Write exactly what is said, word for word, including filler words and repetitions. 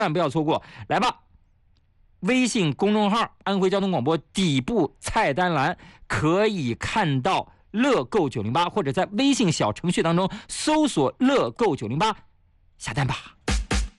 万不要错过。来吧，微信公众号安徽交通广播底部菜单栏可以看到乐购九零八，或者在微信小程序当中搜索乐购九零八，下单吧。